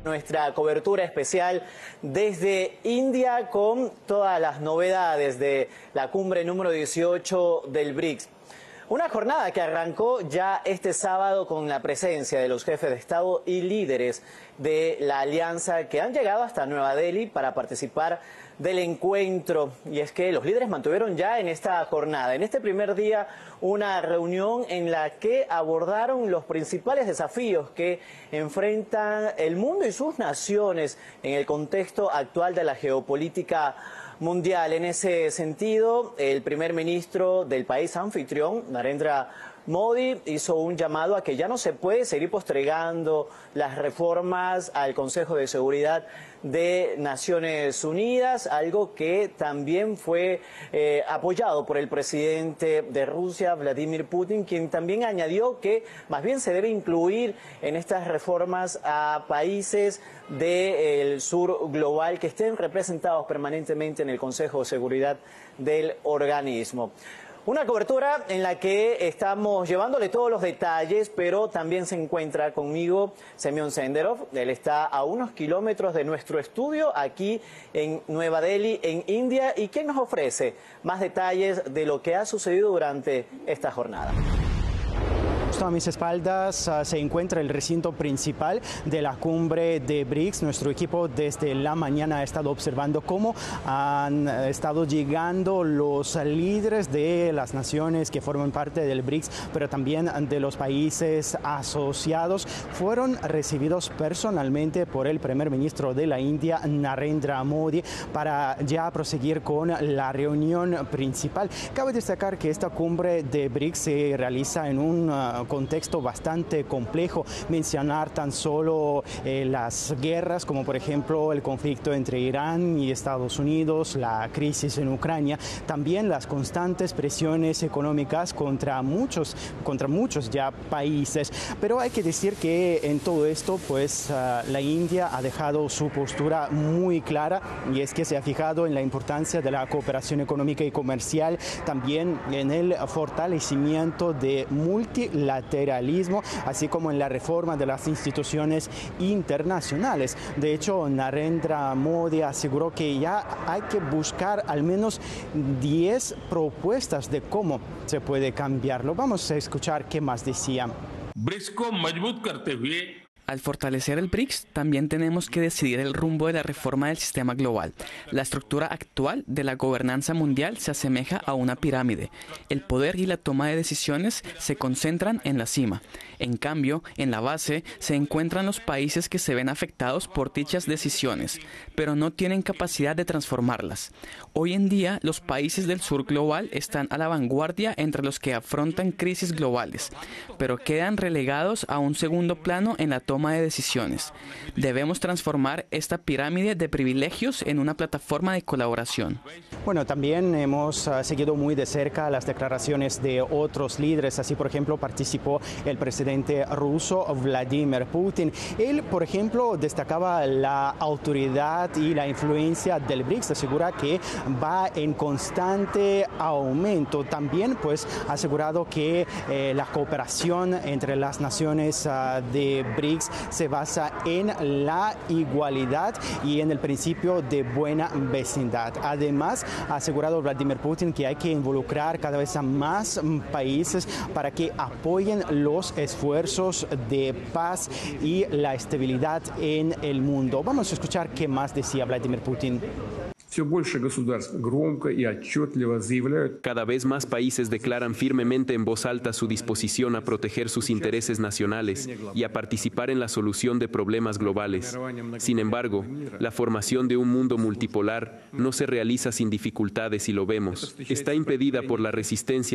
Nuestra cobertura especial desde India con todas las novedades de la cumbre número 18 del BRICS. Una jornada que arrancó ya este sábado con la presencia de los jefes de Estado y líderes de la alianza que han llegado hasta Nueva Delhi para participar del encuentro. Y es que los líderes mantuvieron ya en esta jornada, en este primer día, una reunión en la que abordaron los principales desafíos que enfrentan el mundo y sus naciones en el contexto actual de la geopolítica mundial. En ese sentido, el primer ministro del país anfitrión, Narendra Modi, hizo un llamado a que ya no se puede seguir postergando las reformas al Consejo de Seguridad de Naciones Unidas, algo que también fue apoyado por el presidente de Rusia, Vladimir Putin, quien también añadió que más bien se debe incluir en estas reformas a países del sur global que estén representados permanentemente en el Consejo de Seguridad del organismo. Una cobertura en la que estamos llevándole todos los detalles, pero también se encuentra conmigo Semyon Senderov. Él está a unos kilómetros de nuestro estudio aquí en Nueva Delhi, en India, y quien nos ofrece más detalles de lo que ha sucedido durante esta jornada. A mis espaldas se encuentra el recinto principal de la cumbre de BRICS. Nuestro equipo desde la mañana ha estado observando cómo han estado llegando los líderes de las naciones que forman parte del BRICS, pero también de los países asociados. Fueron recibidos personalmente por el primer ministro de la India, Narendra Modi, para ya proseguir con la reunión principal. Cabe destacar que esta cumbre de BRICS se realiza en un contexto bastante complejo. Mencionar tan solo las guerras, como por ejemplo el conflicto entre Irán y Estados Unidos, la crisis en Ucrania, también las constantes presiones económicas contra muchos ya países. Pero hay que decir que en todo esto, pues la India ha dejado su postura muy clara, y es que se ha fijado en la importancia de la cooperación económica y comercial, también en el fortalecimiento de multilateralismo, así como en la reforma de las instituciones internacionales. De hecho, Narendra Modi aseguró que ya hay que buscar al menos 10 propuestas de cómo se puede cambiarlo. Vamos a escuchar qué más decía. Al fortalecer el BRICS, también tenemos que decidir el rumbo de la reforma del sistema global. La estructura actual de la gobernanza mundial se asemeja a una pirámide. El poder y la toma de decisiones se concentran en la cima. En cambio, en la base se encuentran los países que se ven afectados por dichas decisiones, pero no tienen capacidad de transformarlas. Hoy en día, los países del sur global están a la vanguardia entre los que afrontan crisis globales, pero quedan relegados a un segundo plano en la toma de decisiones. Debemos transformar esta pirámide de privilegios en una plataforma de colaboración. Bueno, también hemos seguido muy de cerca las declaraciones de otros líderes. Así, por ejemplo, participó el presidente ruso Vladimir Putin. Él, por ejemplo, destacaba la autoridad y la influencia del BRICS. Asegura que va en constante aumento. También, pues, ha asegurado que la cooperación entre las naciones de BRICS se basa en la igualdad y en el principio de buena vecindad. Además, ha asegurado Vladimir Putin que hay que involucrar cada vez a más países para que apoyen los esfuerzos de paz y la estabilidad en el mundo. Vamos a escuchar qué más decía Vladimir Putin. Cada vez más países declaran firmemente en voz alta su disposición a proteger sus intereses nacionales y a participar en la solución de problemas globales. Sin embargo, la formación de un mundo multipolar no se realiza sin dificultades y lo vemos. Está impedida por la resistencia